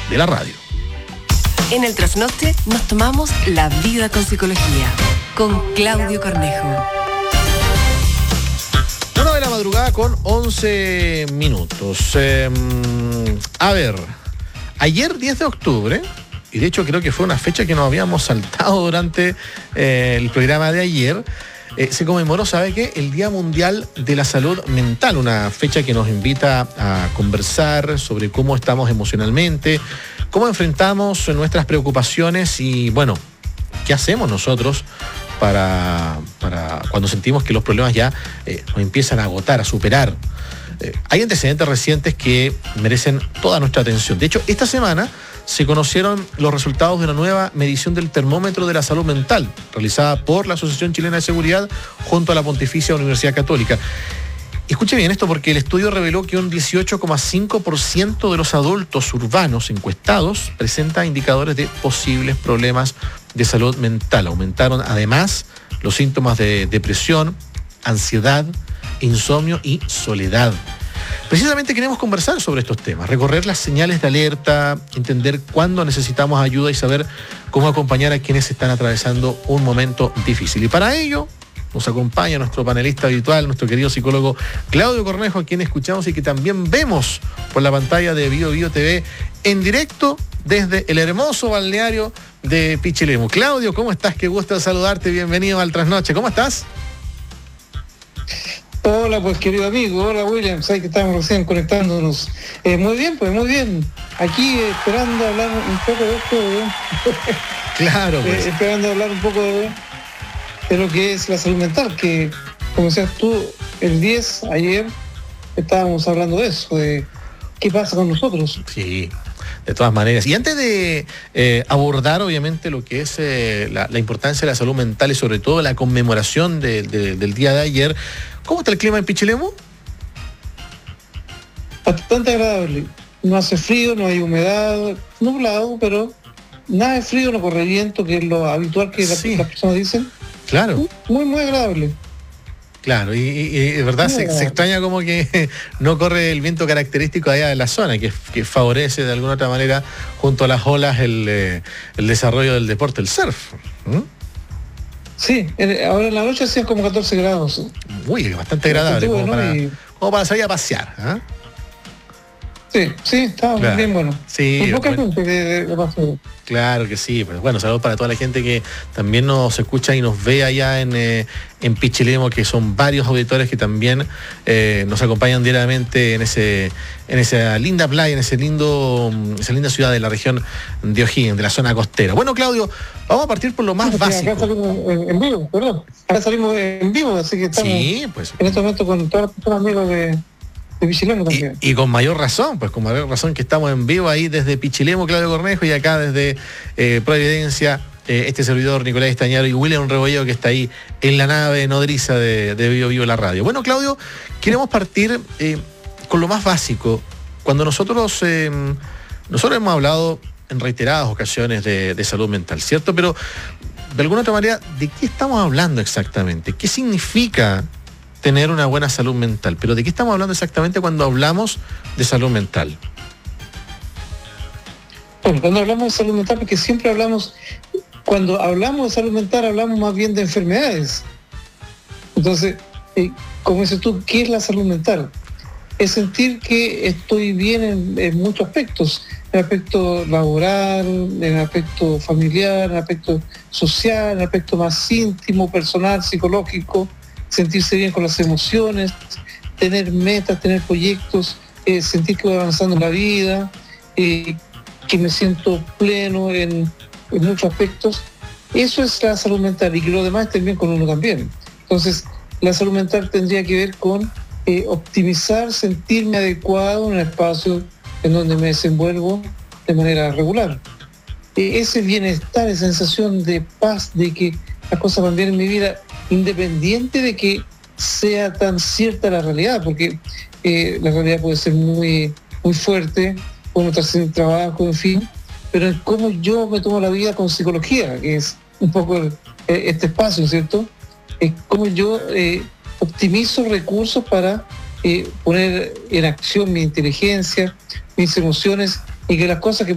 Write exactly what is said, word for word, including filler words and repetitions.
de la radio. En el Trasnoche nos tomamos la vida con psicología, con Claudio Cornejo. Una de la madrugada con once minutos. Eh, a ver, ayer diez de octubre, y de hecho creo que fue una fecha que nos habíamos saltado durante eh, el programa de ayer, eh, se conmemoró, ¿sabe qué? El Día Mundial de la Salud Mental, una fecha que nos invita a conversar sobre cómo estamos emocionalmente, cómo enfrentamos nuestras preocupaciones y, bueno, ¿qué hacemos nosotros para, para cuando sentimos que los problemas ya eh, nos empiezan a agotar, a superar? Eh, hay antecedentes recientes que merecen toda nuestra atención. De hecho, esta semana se conocieron los resultados de una nueva medición del termómetro de la salud mental, realizada por la Asociación Chilena de Seguridad junto a la Pontificia Universidad Católica. Escuche bien esto, porque el estudio reveló que un dieciocho coma cinco por ciento de los adultos urbanos encuestados presenta indicadores de posibles problemas de salud mental. Aumentaron además los síntomas de depresión, ansiedad, insomnio y soledad. Precisamente queremos conversar sobre estos temas, recorrer las señales de alerta, entender cuándo necesitamos ayuda y saber cómo acompañar a quienes están atravesando un momento difícil. Y para ello nos acompaña nuestro panelista habitual, nuestro querido psicólogo Claudio Cornejo, a quien escuchamos y que también vemos por la pantalla de Bio Bio T V en directo desde el hermoso balneario de Pichilemu. Claudio, ¿cómo estás? Qué gusto saludarte, bienvenido al Trasnoche. ¿Cómo estás? Hola, pues querido amigo, hola William, sabes que estamos recién conectándonos. Eh, muy bien, pues muy bien. Aquí eh, esperando hablar un poco de esto, ¿eh? Claro, pues. eh, esperando hablar un poco de, de lo que es la salud mental, que como decías tú, el diez, ayer, estábamos hablando de eso, de qué pasa con nosotros. Sí, de todas maneras. Y antes de eh, abordar, obviamente, lo que es eh, la, la importancia de la salud mental y sobre todo la conmemoración de, de, del día de ayer, ¿cómo está el clima en Pichilemu? Bastante agradable. No hace frío, no hay humedad, nublado, pero nada de frío, no corre viento, que es lo habitual que sí. las personas dicen. Claro. Muy, muy agradable. Claro, y, y, y de verdad se, se extraña como que no corre el viento característico allá de la zona, que, que favorece de alguna otra manera, junto a las olas, el, eh, el desarrollo del deporte, el surf. ¿Mm? Sí, ahora en la noche hacían como catorce grados. Uy, bastante agradable, como, bueno, para, y... como para salir a pasear. ¿eh? Sí, sí, estaba claro. bien bueno. Sí, y poca bueno. gente de, de, de paseo. Claro que sí, pero bueno, saludos para toda la gente que también nos escucha y nos ve allá en, eh, en Pichilemu, que son varios auditores que también eh, nos acompañan diariamente en ese en esa linda playa, en ese lindo, esa linda ciudad de la región de O'Higgins, de la zona costera. Bueno, Claudio, vamos a partir por lo más sí, básico. Acá salimos en, en vivo, perdón. Acá salimos en vivo, así que estamos sí, pues, en este momento con todas las personas amigos de... Y, y con mayor razón, pues con mayor razón que estamos en vivo ahí desde Pichilemu, Claudio Cornejo, y acá desde eh, Providencia, eh, este servidor Nicolás Estañaro y William Rebolledo, que está ahí en la nave nodriza de, de Bio Bio la radio. Bueno, Claudio, queremos partir eh, con lo más básico. Cuando nosotros, eh, nosotros hemos hablado en reiteradas ocasiones de, de salud mental, ¿cierto? Pero de alguna otra manera, ¿de qué estamos hablando exactamente? ¿Qué significa tener una buena salud mental? Pero ¿de qué estamos hablando exactamente cuando hablamos de salud mental? Bueno, cuando hablamos de salud mental, porque siempre hablamos, cuando hablamos de salud mental, hablamos más bien de enfermedades. Entonces, eh, como dices tú, ¿qué es la salud mental? Es sentir que estoy bien en, en muchos aspectos, en el aspecto laboral, en el aspecto familiar, en el aspecto social, en el aspecto más íntimo, personal, psicológico, sentirse bien con las emociones, tener metas, tener proyectos, eh, sentir que voy avanzando en la vida, eh, que me siento pleno en, en muchos aspectos. Eso es la salud mental, y que lo demás estén bien con uno también. Entonces, la salud mental tendría que ver con eh, optimizar, sentirme adecuado en un espacio en donde me desenvuelvo de manera regular. Eh, ese bienestar, esa sensación de paz, de que las cosas van bien en mi vida, independiente de que sea tan cierta la realidad, porque eh, la realidad puede ser muy, muy fuerte, puedo estar sin trabajo, en fin, pero en cómo yo me tomo la vida con psicología, que es un poco el, este espacio, ¿cierto? Es cómo yo eh, optimizo recursos para eh, poner en acción mi inteligencia, mis emociones, y que las cosas que